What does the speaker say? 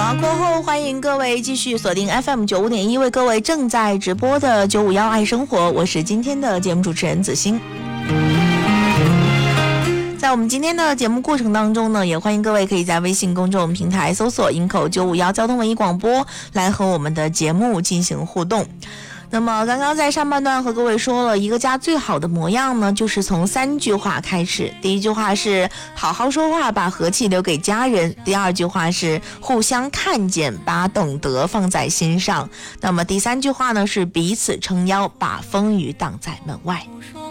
广告过后，欢迎各位继续锁定 FM95.1，为各位正在直播的951爱生活，我是今天的节目主持人子欣。在我们今天的节目过程当中呢，也欢迎各位可以在微信公众平台搜索营口951交通文艺广播来和我们的节目进行互动。那么刚刚在上半段和各位说了，一个家最好的模样呢，就是从3句话开始。第一句话是好好说话，把和气留给家人；第二句话是互相看见，把懂得放在心上；那么第3句话呢是彼此撑腰，把风雨挡在门外。